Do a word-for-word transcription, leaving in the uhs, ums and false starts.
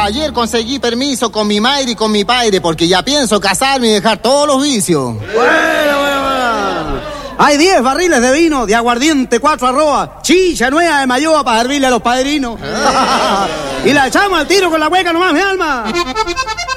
Ayer conseguí permiso con mi madre y con mi padre porque ya pienso casarme y dejar todos los vicios. Bueno, bueno, bueno. Hay diez barriles de vino, de aguardiente, cuatro arroba, chicha nueva de mayoa para servirle a los padrinos. Y la echamos al tiro con la hueca nomás, mi alma.